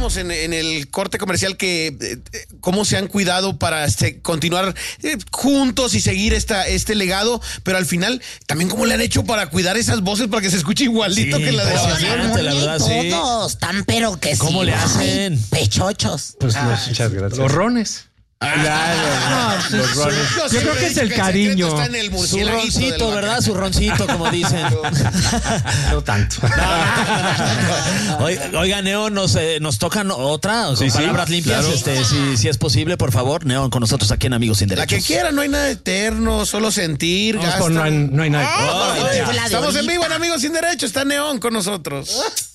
hablábamos en el corte comercial que cómo se han cuidado para continuar juntos y seguir este legado, pero al final también cómo le han hecho para cuidar esas voces para que se escuche igualito que la de la verdad, sí. Todos están, pero que ¿Cómo le hacen? Pechochos. Pues muchas gracias. Los rones. Los rones. Yo creo que es el cariño. Está en el Su roncito, ¿verdad? Su roncito, como dicen. No tanto. Oiga, Neón, nos tocan otra con palabras limpias. Claro. Si es posible, por favor, Neón, con nosotros aquí en Amigos Sin La Derechos. que quiera, no hay nada eterno, solo sentir. No hay nada. Estamos en vivo en Amigos Sin Derecho, está Neón con nosotros.